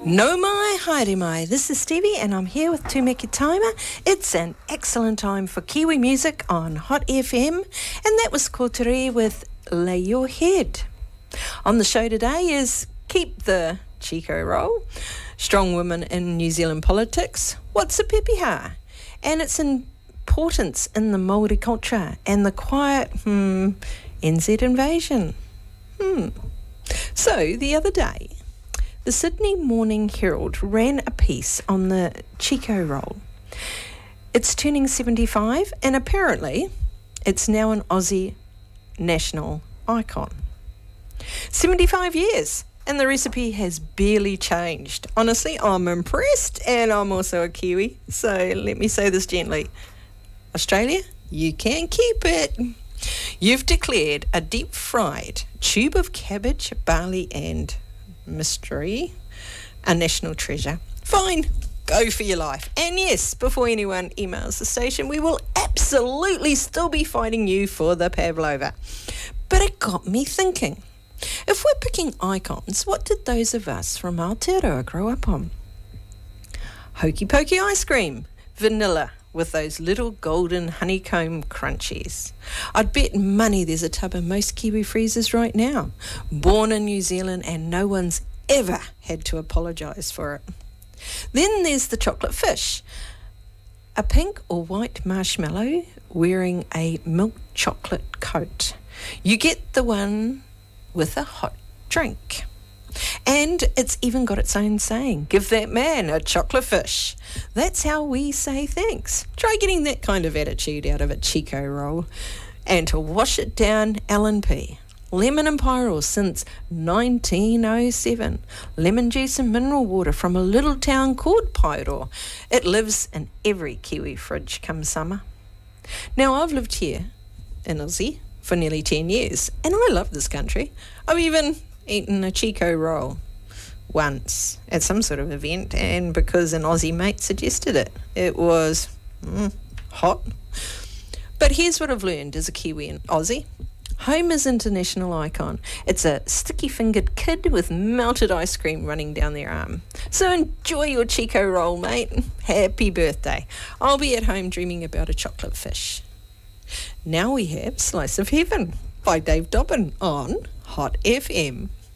No mai, haere mai. This is Stevie and I'm here with Tūmeki Taima. It's an excellent time for Kiwi music on Hot FM, and that was Kotere with Lay Your Head. On the show today is Keep the Chico Roll, Strong Women in New Zealand Politics, What's a Pepeha, and its importance in the Māori culture and the quiet, NZ invasion. So, the other day, the Sydney Morning Herald ran a piece on the Chico Roll. It's turning 75 and apparently it's now an Aussie national icon. 75 years and the recipe has barely changed. Honestly, I'm impressed, and I'm also a Kiwi, so let me say this gently. Australia, you can keep it. You've declared a deep-fried tube of cabbage, barley and mystery a national treasure. Fine, go for your life. And yes, before anyone emails the station, we will absolutely still be fighting you for the pavlova. But it got me thinking, if we're picking icons, what did those of us from Aotearoa grow up on? Hokey pokey ice cream, vanilla with those little golden honeycomb crunchies. I'd bet money there's a tub in most Kiwi freezers right now. Born in New Zealand and no one's ever had to apologise for it. Then there's the chocolate fish. A pink or white marshmallow wearing a milk chocolate coat. You get the one with a hot drink. And it's even got its own saying, give that man a chocolate fish. That's how we say thanks. Try getting that kind of attitude out of a Chico Roll. And to wash it down, L&P. Lemon and Pyrrole since 1907. Lemon juice and mineral water from a little town called Pairo. It lives in every Kiwi fridge come summer. Now, I've lived here in Aussie for nearly 10 years, and I love this country. I've even eaten a Chico Roll once at some sort of event, and because an Aussie mate suggested it. It was hot. But here's what I've learned as a Kiwi and Aussie. Home is international icon. It's a sticky-fingered kid with melted ice cream running down their arm. So enjoy your Chico Roll, mate. Happy birthday. I'll be at home dreaming about a chocolate fish. Now we have Slice of Heaven by Dave Dobbin on Hot FM.